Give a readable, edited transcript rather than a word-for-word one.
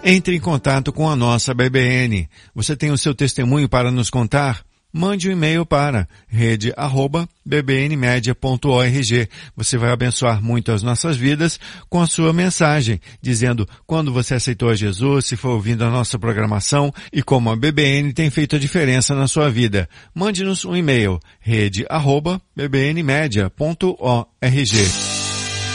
Entre em contato com a nossa BBN. Você tem o seu testemunho para nos contar? Mande um e-mail para rede@bbnmedia.org. Você vai abençoar muito as nossas vidas com a sua mensagem, dizendo quando você aceitou a Jesus, se for ouvindo a nossa programação e como a BBN tem feito a diferença na sua vida. Mande-nos um e-mail, rede@bbnmedia.org.